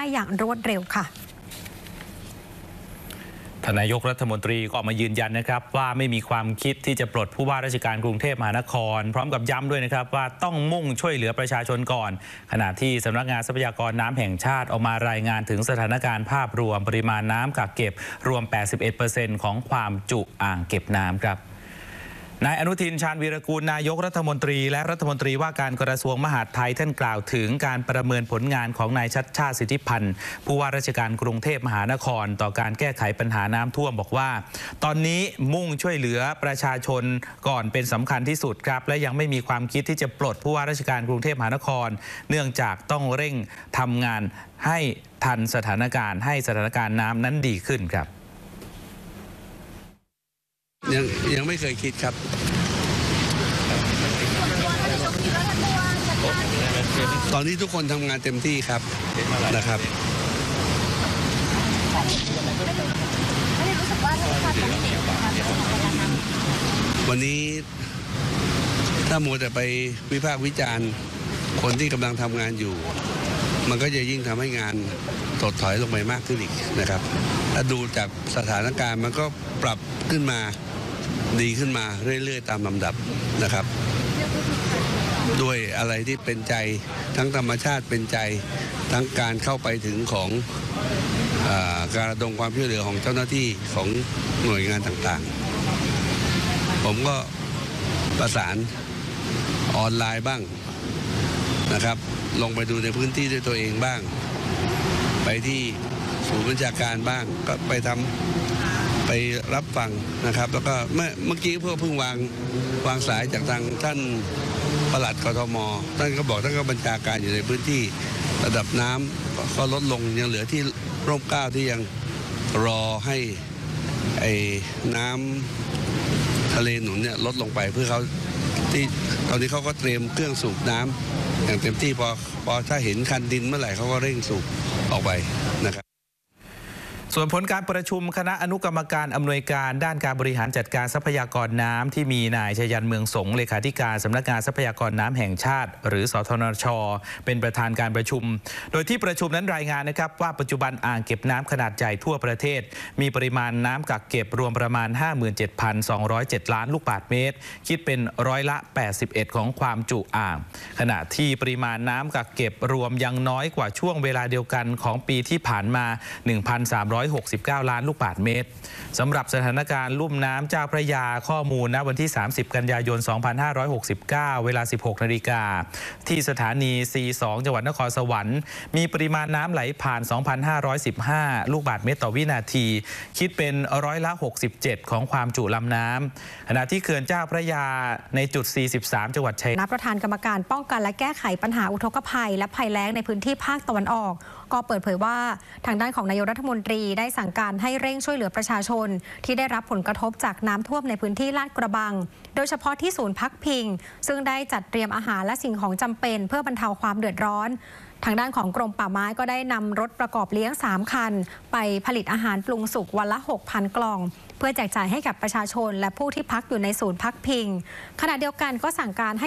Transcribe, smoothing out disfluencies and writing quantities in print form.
อย่างรวดเร็วค่ะท่านนายกรัฐมนตรีก็ออกมายืนยันนะครับว่าไม่มีความคิดที่จะปลดผู้ว่าราชการกรุงเทพมหานครพร้อมกับย้ำด้วยนะครับว่าต้องมุ่งช่วยเหลือประชาชนก่อนขณะที่สำนักงานทรัพยากรน้ำแห่งชาติออกมารายงานถึงสถานการณ์ภาพรวมปริมาณน้ำกักเก็บรวม 81% ของความจุอ่างเก็บน้ำครับนายอนุทิน ชาญวีรกูลนายกรัฐมนตรีและรัฐมนตรีว่าการกระทรวงมหาดไทยท่านกล่าวถึงการประเมินผลงานของนายชัชชาติสิทธิพันธ์ผู้ว่าราชการกรุงเทพมหานครต่อการแก้ไขปัญหาน้ำท่วมบอกว่าตอนนี้มุ่งช่วยเหลือประชาชนก่อนเป็นสำคัญที่สุดครับและยังไม่มีความคิดที่จะปลดผู้ว่าราชการกรุงเทพมหานครเนื่องจากต้องเร่งทำงานให้ทันสถานการณ์ให้สถานการณ์น้ำนั้นดีขึ้นครับยังไม่เคยคิดครับตอนนี้ทุกคนทำงานเต็มที่ครับนะครับวันนี้ถ้ามัวแต่ไปวิพากษ์วิจารณ์คนที่กำลังทำงานอยู่มันก็จะยิ่งทำให้งานถดถอยลงไปมากขึ้นอีกนะครับถ้าดูจากสถานการณ์มันก็ปรับขึ้นมาดีขึ้นมาเรื่อยๆตามลำดับนะครับด้วยอะไรที่เป็นใจทั้งธรรมชาติเป็นใจทั้งการเข้าไปถึงของการระดมความช่วยเหลือของเจ้าหน้าที่ของหน่วยงานต่างๆผมก็ประสานออนไลน์บ้างนะครับลงไปดูในพื้นที่ด้วยตัวเองบ้างไปที่ศูนย์บัญชาการบ้างก็ไปรับฟังนะครับแล้วก็เมื่อกี้เพิ่งวางสายจากทางท่านปลัดกทมท่านก็บอกท่านก็บัญชาการอยู่ในพื้นที่ระดับน้ำก็ลดลงยังเหลือที่ร่มเกล้าที่ยังรอให้น้ำทะเลหนุนเนี่ยลดลงไปเพื่อเขาที่ตอนนี้เขาก็เตรียมเครื่องสูบน้ำอย่างเต็มที่พอถ้าเห็นคันดินเมื่อไหร่เขาก็เร่งสูบออกไปนะครับส่วนผลการประชุมคณะอนุกรรมการอำนวยการด้านการบริหารจัดการทรัพยากรน้ำที่มีนายชยันเมืองสงเลขาธิการสำนักงานทรัพยากรน้ำแห่งชาติหรือสทนช.เป็นประธานการประชุมโดยที่ประชุมนั้นรายงานนะครับว่าปัจจุบันอ่างเก็บน้ำขนาดใหญ่ทั่วประเทศมีปริมาณน้ำกักเก็บรวมประมาณ 57,207 ล้านลูกบาศก์เมตรคิดเป็นร้อยละ 81 ของความจุอ่างขณะที่ปริมาณน้ำกักเก็บรวมยังน้อยกว่าช่วงเวลาเดียวกันของปีที่ผ่านมา 1,369 ล้านลูกบาศก์เมตรสำหรับสถานการณ์ลุ่มน้ำเจ้าพระยาข้อมูลณวันที่30กันยายน2569เวลา 16 นาฬิกาที่สถานี C2 จังหวัดนครสวรรค์มีปริมาณน้ำไหลผ่าน 2,515 ลูกบาศก์เมตรต่อวินาทีคิดเป็นร้อยละ 67 ของความจุลำน้ำขณะที่เขื่อนเจ้าพระยาในจุด 43 จังหวัดชัยนาทประธานกรรมการป้องกันและแก้ไขปัญหาอุทกภัยและภัยแล้งในพื้นที่ภาคตะวันออกก็เปิดเผยว่าทางด้านของนายกรัฐมนตรีได้สั่งการให้เร่งช่วยเหลือประชาชนที่ได้รับผลกระทบจากน้ำท่วมในพื้นที่ลาดกระบังโดยเฉพาะที่ศูนย์พักพิงซึ่งได้จัดเตรียมอาหารและสิ่งของจำเป็นเพื่อบรรเทาความเดือดร้อนทางด้านของกรมป่าไม้ก็ได้นำรถประกอบเลี้ยง3คันไปผลิตอาหารปรุงสุกวันละ 6,000 กล่องเพื่อแจกจ่ายให้กับประชาชนและผู้ที่พักอยู่ในศูนย์พักพิงขณะเดียวกันก็สั่งการให้